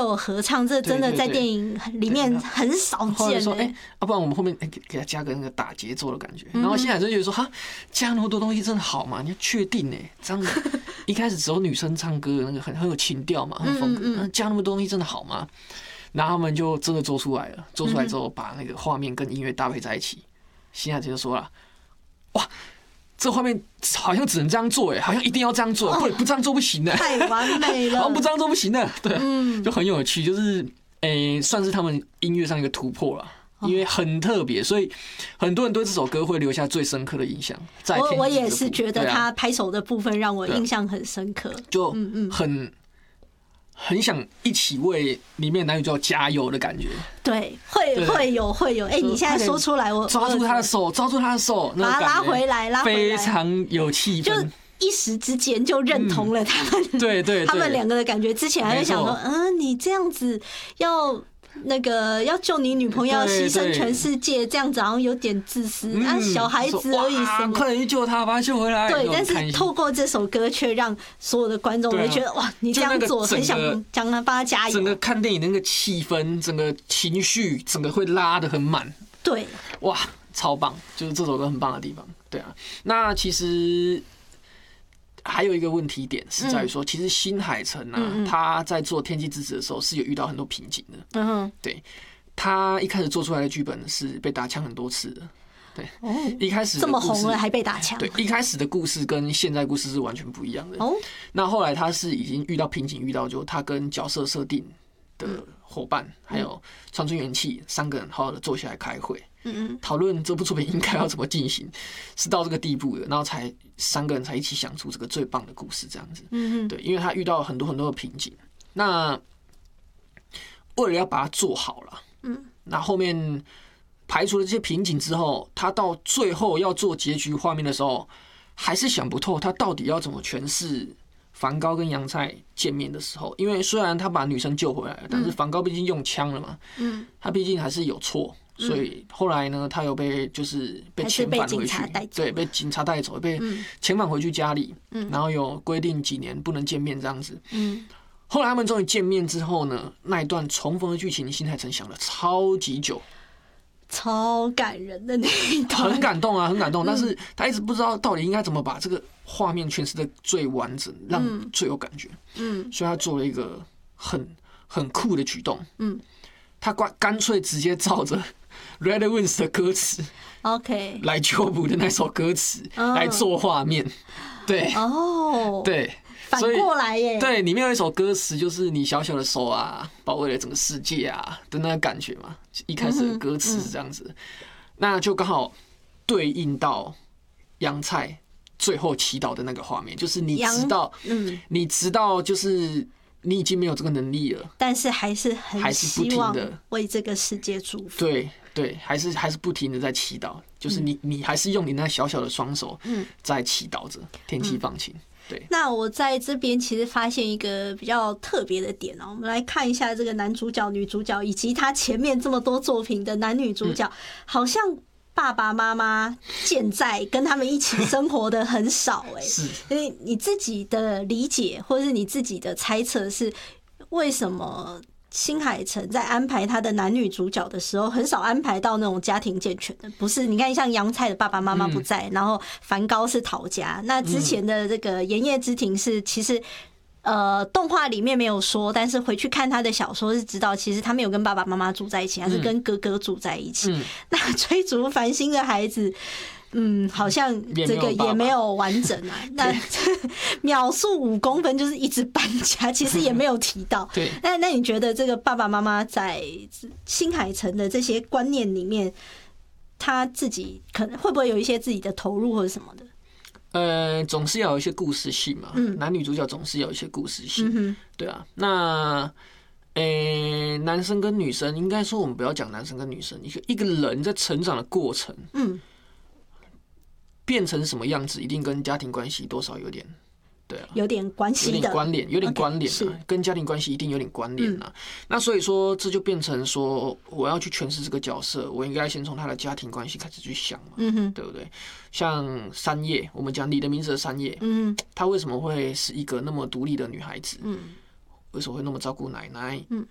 有合唱，这真的在电影里面很少见。 说不然我们后面给他加个那个打节奏的感觉。然后新海诚就觉得说，哈，加那么多东西真的好吗？你要确定这样一开始只有女生唱歌，那个很有情调嘛，很风格，加那么多东西真的好吗？然后他们就真的做出来了，做出来之后把那个画面跟音乐搭配在一起，新海诚就说了，哇。这画面好像只能这样做，好像一定要这样做，不这样做不行的， 太完美了， 好像不这样做不行的，对，就很有趣，就是算是他们音乐上一个突破了，因为很特别，所以很多人对这首歌会留下最深刻的印象。 我也是觉得他拍手的部分让我印象很深刻， 就很想一起为里面男女主角加油的感觉。 对，会有。你现在说出来，我抓住他的手， 把他拉回来， 非常有气氛。 就一时之间就认同了他们， 对， 他们两个的感觉。之前还在想说，你这样子要救你女朋友，要牺牲全世界，这样子好像有点自私啊，小孩子而已，什么快点去救他，把他救回来。 对，但是透过这首歌，却让所有的观众会觉得哇，你这样做很想帮他加油。 整个看电影的那个气氛，整个情绪，整个会拉得很满。对，哇，超棒！就是这首歌很棒的地方。对啊，那其实。还有一个问题点是在于说，其实新海诚啊，他在做《天气之子》的时候是有遇到很多瓶颈的。对，他一开始做出来的剧本是被打枪很多次的。对，一开始这么红了还被打枪。对，一开始的故事跟现在故事是完全不一样的。那后来他是已经遇到瓶颈，遇到就他跟角色设定的伙伴还有川村元气3个人好好的坐下来开会。讨论这部作品应该要怎么进行，是到这个地步的，然后才3个人才一起想出这个最棒的故事，这样子。对，因为他遇到很多的瓶颈，那为了要把它做好了，那后面排除了这些瓶颈之后，他到最后要做结局画面的时候，还是想不透他到底要怎么诠释梵高跟洋菜见面的时候，因为虽然他把女生救回来了，但是梵高毕竟用枪了嘛，他毕竟还是有错。所以后来呢，他有被遣返回去，对，被警察带走，被遣返回去家里，然后有规定几年不能见面这样子。后来他们终于见面之后呢，那一段重逢的剧情，新海诚想了超级久， 超感人的那一段， 很感动啊，很感动。但是他一直不知道到底应该怎么把这个画面诠释的最完整，让最有感觉。所以他做了一个很酷的举动。他干脆直接照着Red Wings 的歌词 ，OK， 来修补的那首歌词来做画面，对，对， 反过来耶， 对，里面有一首歌词就是你小小的手啊，保卫了整个世界啊的那个感觉嘛，一开始的歌词是这样子，那就刚好对应到洋菜最后祈祷的那个画面，就是你知道就是。你已经没有这个能力了， 但是还是很希望为这个世界祝福。 对，还是不停的在祈祷，就是你还是用你那小小的双手，在祈祷着天气放晴。对， 那我在这边其实发现一个比较特别的点哦，我们来看一下这个男主角、女主角以及他前面这么多作品的男女主角，好像。爸爸妈妈健在，跟他们一起生活的很少是， 所以你自己的理解或者是你自己的猜测是，为什么新海诚在安排他的男女主角的时候，很少安排到那种家庭健全的？不是，你看像洋菜的爸爸妈妈不在，然后梵高是讨家，那之前的这个盐业之庭是其实。动画里面没有说，但是回去看他的小说是知道，其实他没有跟爸爸妈妈住在一起，他是跟哥哥住在一起。那追逐繁星的孩子，好像这个也没有完整啊。那秒速5公分就是一直搬家，其实也没有提到。 对， 那你觉得这个爸爸妈妈在新海诚的这些观念里面，他自己可能会不会有一些自己的投入或者什么的？ 总是要有一些故事性嘛，男女主角总是要有一些故事性，对啊。那男生跟女生，应该说我们不要讲男生跟女生，一个人在成长的过程，变成什么样子，一定跟家庭关系多少有点，对啊， 有点关系的， 有点关联啊，跟家庭关系一定有点关联啊。那所以说，这就变成说，我要去诠释这个角色，我应该先从他的家庭关系开始去想嘛，对不对？像山叶，我们讲你的名字的山叶，她为什么会是一个那么独立的女孩子？为什么会那么照顾奶奶？